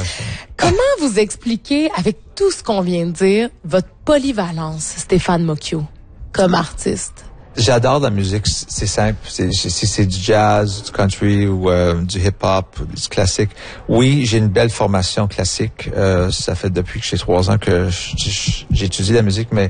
Comment vous expliquez, avec tout ce qu'on vient de dire, votre polyvalence, Stéphane Mocchio, comme artiste? J'adore la musique, c'est simple. C'est du jazz, du country ou du hip-hop, du classique. Oui, j'ai une belle formation classique. Ça fait depuis que j'ai 3 ans que j'étudie la musique, mais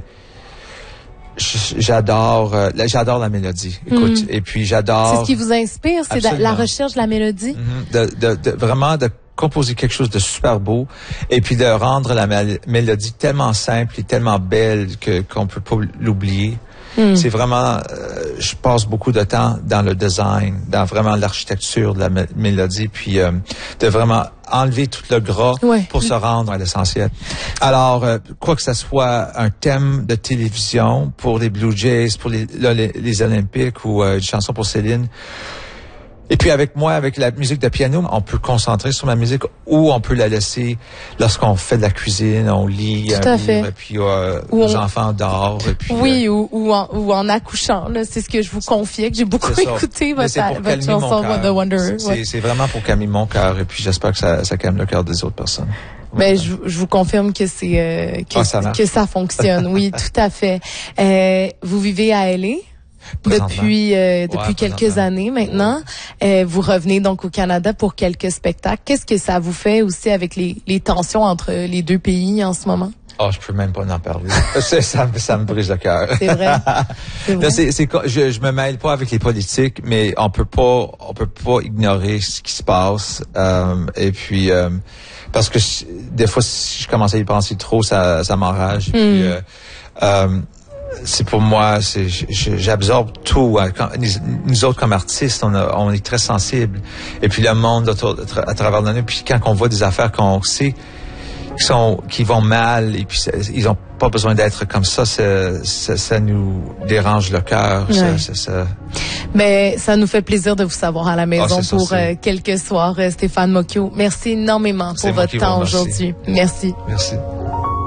j'adore la mélodie. Écoute, et puis j'adore. C'est ce qui vous inspire, c'est la recherche de la mélodie. Vraiment de composer quelque chose de super beau et puis de rendre la mélodie tellement simple et tellement belle qu'on peut pas l'oublier. C'est vraiment, je passe beaucoup de temps dans le design, dans vraiment l'architecture de la mélodie, puis de vraiment enlever tout le gras pour se rendre à l'essentiel. Alors, quoi que ce soit un thème de télévision pour les Blue Jays, pour les Olympiques ou une chanson pour Céline. Et puis avec la musique de piano, on peut concentrer sur ma musique ou on peut la laisser lorsqu'on fait de la cuisine, on lit un livre, et puis nos enfants dorment. Et puis, ou en accouchant. Là, c'est ce que je vous confiais, que j'ai beaucoup écouté votre chanson The Wanderer. C'est vraiment pour calmer mon cœur et puis j'espère que ça calme le cœur des autres personnes. Ben, je vous confirme que que ça fonctionne. Oui, tout à fait. Vous vivez à LA? Depuis quelques années maintenant. Vous revenez donc au Canada pour quelques spectacles. Qu'est-ce que ça vous fait aussi avec les tensions entre les deux pays en ce moment? Oh, je peux même pas en parler. ça me brise le cœur. C'est vrai. Là, je me mêle pas avec les politiques, mais on peut pas ignorer ce qui se passe. Et puis, parce que des fois, si je commence à y penser trop, ça m'enrage. Et puis, c'est pour moi, j'absorbe tout. Nous autres, comme artistes, on est très sensibles. Et puis le monde à travers l'année, puis quand on voit des affaires qu'on sait qui vont mal, et puis ils ont pas besoin d'être comme ça, ça nous dérange le cœur. Mais ça nous fait plaisir de vous savoir à la maison pour quelques soirs, Stéphane Mocchio. Merci énormément pour votre temps aujourd'hui. Merci. Merci.